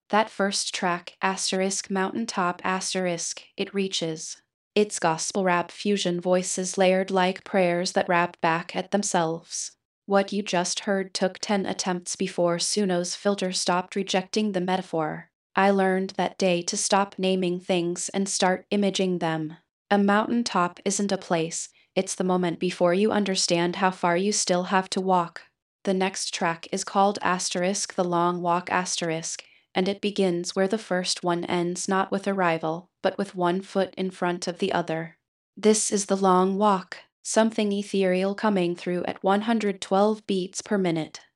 That first track, asterisk mountaintop asterisk, it reaches. It's gospel rap fusion voices layered like prayers that rap back at themselves. What you just heard took 10 attempts before Suno's filter stopped rejecting the metaphor. I learned that day to stop naming things and start imaging them. A mountaintop isn't a place, it's the moment before you understand how far you still have to walk. The next track is called asterisk the long walk asterisk, and it begins where the first one ends, not with arrival, but with one foot in front of the other. This is the long walk, something ethereal coming through at 112 beats per minute.